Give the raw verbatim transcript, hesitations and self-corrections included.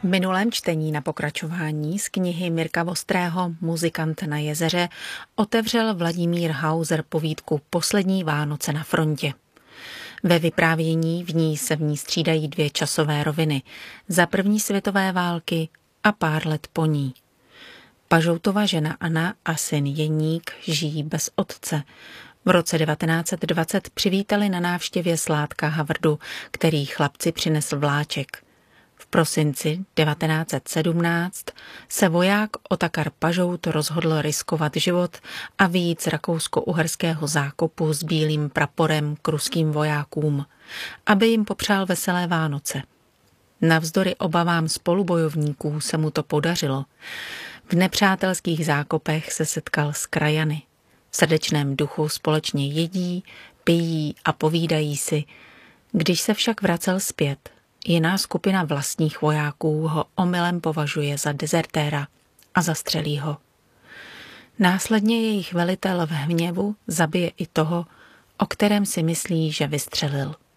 V minulém čtení na pokračování z knihy Mirka Vostrého Muzikant na jezeře otevřel Vladimír Hauser povídku Poslední Vánoce na frontě. Ve vyprávění v ní se v ní střídají dvě časové roviny, za první světové války a pár let po ní. Pažoutova žena Anna a syn Jeník žijí bez otce. V roce devatenáct set dvacet přivítali na návštěvě Sládka Havrdu, který chlapci přinesl vláček. V prosinci devatenáct set sedmnáct se voják Otakar Pažout rozhodl riskovat život a vyjít z rakousko-uherského zákopu s bílým praporem k ruským vojákům, aby jim popřál veselé Vánoce. Navzdory obavám spolubojovníků se mu to podařilo. V nepřátelských zákopech se setkal s krajany. V srdečném duchu společně jedí, pijí a povídají si. Když se však vracel zpět, jiná skupina vlastních vojáků ho omylem považuje za dezertéra a zastřelí ho. Následně jejich velitel v hněvu zabije i toho, o kterém si myslí, že vystřelil.